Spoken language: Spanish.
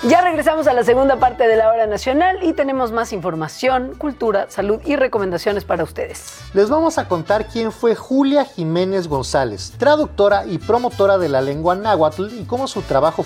Ya regresamos a la segunda parte de la Hora Nacional y tenemos más información, cultura, salud y recomendaciones para ustedes. Les vamos a contar quién fue Julia Jiménez González, traductora y promotora de la lengua náhuatl y cómo su trabajo